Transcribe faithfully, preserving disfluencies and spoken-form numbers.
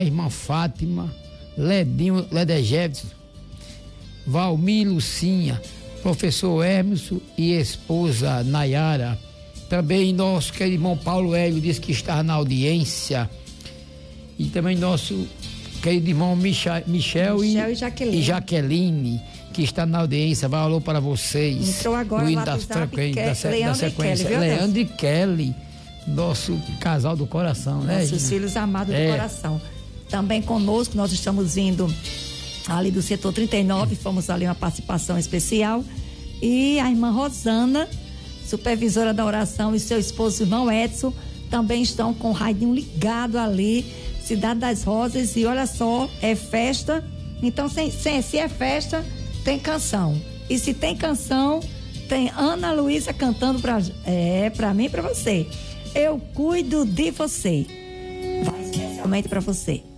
irmã Fátima, Ledinho, Ledegevson, Valmir Lucinha, professor Hermes e esposa Nayara. Também nosso querido irmão Paulo Hélio disse que está na audiência. E também nosso querido irmão Michel, Michel, Michel e, e, Jaqueline. e Jaqueline, que está na audiência. Vai alô para vocês. Entrou agora no lá das do Zap, frequen- da, se- Leandro da e sequência. Kelly, viu, Leandro e Kelly, nosso casal do coração, né? Nossos filhos amados É. do coração. Também conosco, nós estamos indo ali do setor trinta e nove, fomos ali uma participação especial. E a irmã Rosana, supervisora da oração, e seu esposo, irmão Edson, também estão com o radinho ligado ali, Cidade das Rosas. E olha só, é festa. Então, se, se, se é festa, tem canção. E se tem canção, tem Ana Luísa cantando pra, é, pra mim e pra você. Eu cuido de você. Vai especialmente pra você.